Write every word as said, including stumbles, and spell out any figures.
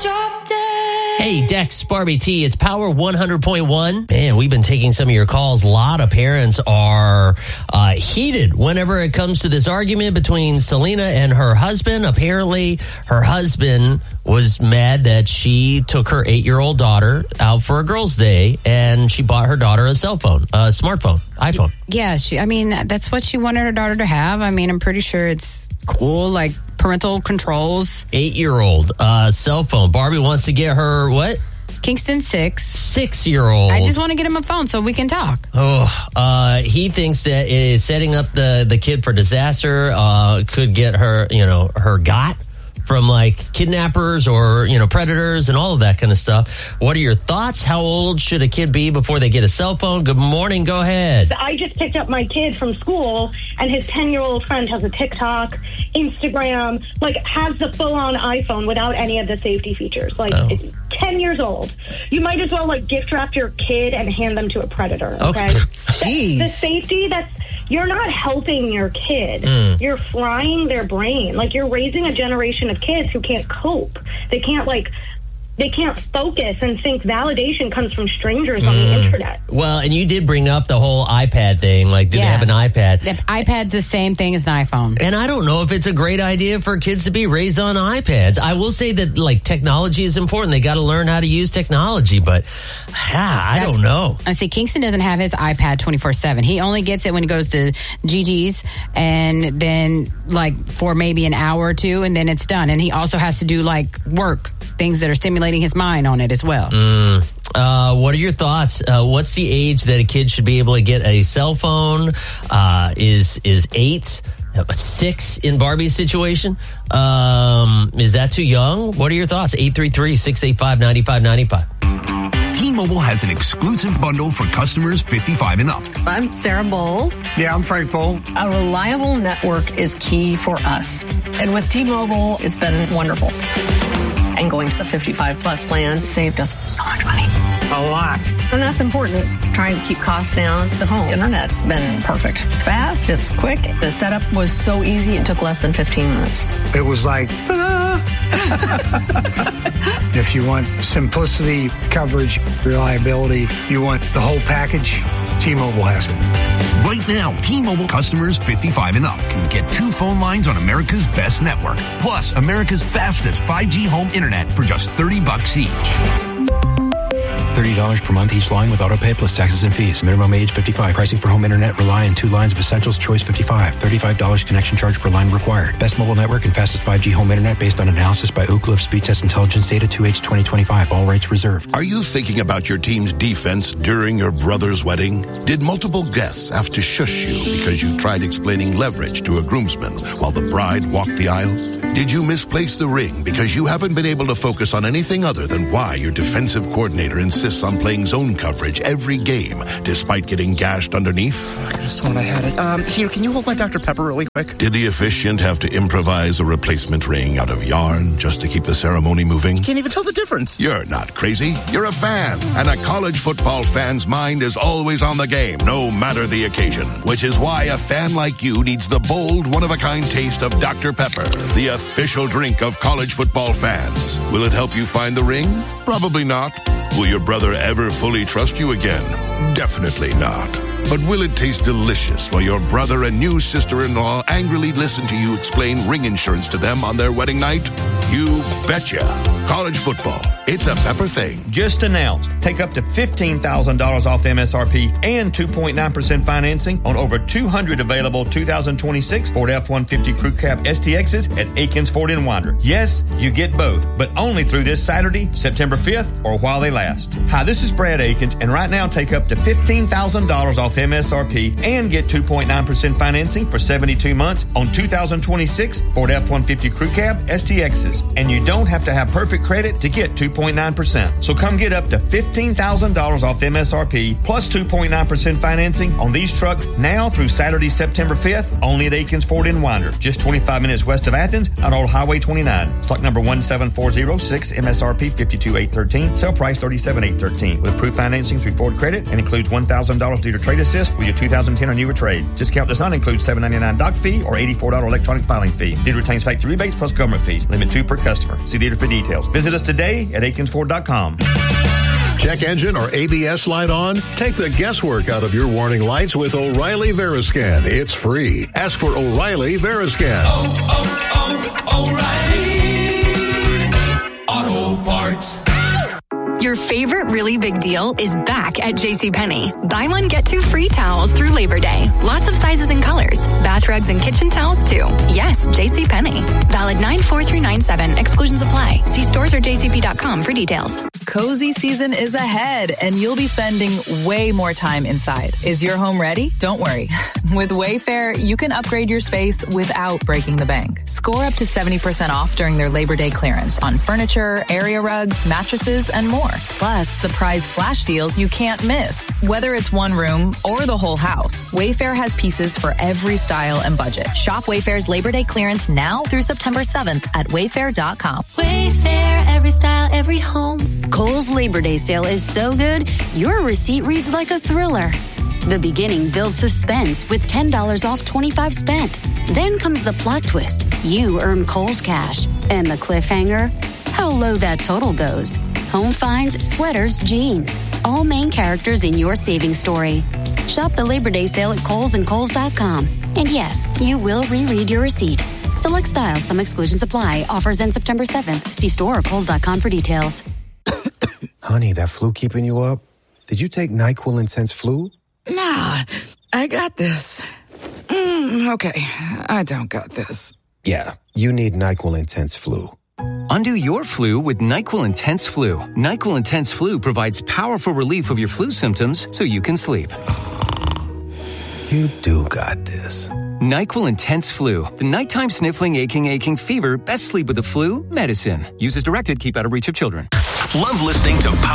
drop dead. Hey, Dex, Barbie T, it's Power one hundred point one. Man, we've been taking some of your calls. A lot of parents are uh, heated whenever it comes to this argument between Selena and her husband. Apparently, her husband was mad that she took her eight-year-old daughter out for a girls' day, and she bought her daughter a cell phone, a smartphone, iPhone. Yeah, she. I mean, that's what she wanted her daughter to have. I mean, I'm pretty sure it's cool, like parental controls. Eight-year-old uh, cell phone. Barbie wants to get her, what? Kingston six. Six-year-old. I just want to get him a phone so we can talk. Oh, uh, he thinks that it is setting up the, the kid for disaster, uh, could get her, you know, her got from like kidnappers or, you know, predators and all of that kind of stuff. What are your thoughts? How old should a kid be before they get a cell phone? Good morning. Go ahead. I just picked up my kid from school, and his ten-year-old friend has a TikTok, Instagram, like has the full-on iPhone without any of the safety features. Like, Oh. it's ten years old. You might as well, like, gift wrap your kid and hand them to a predator, okay? Okay. Jeez. The safety, that's, you're not helping your kid. Mm. You're frying their brain. Like, you're raising a generation of kids who can't cope. They can't, like, they can't focus and think validation comes from strangers on the internet. Well, and you did bring up the whole iPad thing. Like, do they Yeah. have an iPad? The iPad's the same thing as an iPhone. And I don't know if it's a great idea for kids to be raised on iPads. I will say that, like, technology is important. They got to learn how to use technology, but ah, I That's- don't know. I see Kingston doesn't have his iPad twenty-four seven. He only gets it when he goes to Gigi's and then like for maybe an hour or two and then it's done. And he also has to do like work, things that are stimulating his mind on it as well. Mm. Uh, what are your thoughts? Uh, what's the age that a kid should be able to get a cell phone? Uh, is is eight, uh, six in Barbie's situation? Um, is that too young? What are your thoughts? eight three three, six eight five, nine five nine five. T-Mobile has an exclusive bundle for customers fifty-five and up. I'm Sarah Bowl. Yeah, I'm Frank Bowl. A reliable network is key for us. And with T-Mobile, it's been wonderful. And going to the fifty-five plus plan saved us so much money. A lot. And that's important. Trying to keep costs down. The home internet's been perfect. It's fast, it's quick. The setup was so easy, it took less than fifteen minutes. It was like, ta-da! If you want simplicity, coverage, reliability, you want the whole package, T-Mobile has it. Right now, T-Mobile customers fifty-five and up can get two phone lines on America's best network, plus America's fastest five G home internet for just thirty bucks each. thirty dollars per month each line with autopay plus taxes and fees. Minimum age fifty-five. Pricing for home internet rely on two lines of Essentials Choice fifty-five. thirty-five dollars connection charge per line required. Best mobile network and fastest five G home internet based on analysis by Ookla of Speed Test Intelligence data two H twenty twenty-five. All rights reserved. Are you thinking about your team's defense during your brother's wedding? Did multiple guests have to shush you because you tried explaining leverage to a groomsman while the bride walked the aisle? Did you misplace the ring because you haven't been able to focus on anything other than why your defensive coordinator insists on playing zone coverage every game despite getting gashed underneath? I could have sworn I had it. Um, here, can you hold my Doctor Pepper really quick? Did the officiant have to improvise a replacement ring out of yarn just to keep the ceremony moving? Can't even tell the difference. You're not crazy. You're a fan. And a college football fan's mind is always on the game, no matter the occasion. Which is why a fan like you needs the bold, one-of-a-kind taste of Doctor Pepper, the official drink of college football fans. Will it help you find the ring? Probably not. Will your brother ever fully trust you again? Definitely not. But will it taste delicious while your brother and new sister-in-law angrily listen to you explain ring insurance to them on their wedding night? You betcha. College football. It's a Pepper thing. Just announced. Take up to fifteen thousand dollars off the M S R P and two point nine percent financing on over two hundred available two thousand twenty-six Ford F one fifty Crew Cab S T Xs at Aikens Ford in Winder. Yes, you get both, but only through this Saturday, September fifth, or while they last. Hi, this is Brad Aikens, and right now take up to fifteen thousand dollars off M S R P and get two point nine percent financing for seventy-two months on two thousand twenty-six Ford F one fifty Crew Cab S T Xs. And you don't have to have perfect credit to get two point nine percent. So come get up to fifteen thousand dollars off M S R P plus two point nine percent financing on these trucks now through Saturday, September fifth, only at Aikens Ford in Winder, just twenty-five minutes west of Athens on Old Highway twenty-nine. Stock number one seven four zero six, M S R P fifty-two thousand eight hundred thirteen, sale price thirty-seven thousand eight hundred thirteen. With approved financing through Ford Credit and includes one thousand dollars dealer trade assist with your two thousand ten or newer trade. Discount does not include seven dollars and ninety-nine cents doc fee or eighty-four dollars electronic filing fee. Dealer retains factory rebates plus government fees. Limit two per customer. See dealer for details. Visit us today at Aikens Ford dot com. Check engine or A B S light on? Take the guesswork out of your warning lights with O'Reilly Veriscan. It's free. Ask for O'Reilly Veriscan. Oh, oh, oh, O'Reilly Auto Parts. Your favorite really big deal is back at JCPenney. Buy one, get two free towels through Labor Day. Lots of sizes and colors. Bath rugs and kitchen towels, too. Yes, JCPenney. Valid nine four through nine seven. Exclusions apply. See stores or j c p dot com for details. Cozy season is ahead, and you'll be spending way more time inside. Is your home ready? Don't worry. With Wayfair, you can upgrade your space without breaking the bank. Score up to seventy percent off during their Labor Day clearance on furniture, area rugs, mattresses, and more. Plus, surprise flash deals you can't miss. Whether it's one room or the whole house, Wayfair has pieces for every style and budget. Shop Wayfair's Labor Day clearance now through September seventh at wayfair dot com. Wayfair, every style, every home. Kohl's Labor Day sale is so good, your receipt reads like a thriller. The beginning builds suspense with ten dollars off twenty-five spent. Then comes the plot twist. You earn Kohl's cash. And the cliffhanger? How low that total goes. Home finds, sweaters, jeans. All main characters in your savings story. Shop the Labor Day sale at Kohl's and Kohl's dot com. And yes, you will reread your receipt. Select styles, some exclusions apply. Offers end September seventh. See store or Kohl's dot com for details. Honey, that flu keeping you up? Did you take NyQuil Intense Flu? Nah, I got this. Mm, okay, I don't got this. Yeah, you need NyQuil Intense Flu. Undo your flu with NyQuil Intense Flu. NyQuil Intense Flu provides powerful relief of your flu symptoms so you can sleep. You do got this. NyQuil Intense Flu. The nighttime sniffling, aching, aching fever. Best sleep with the flu medicine. Use as directed. Keep out of reach of children. Love listening to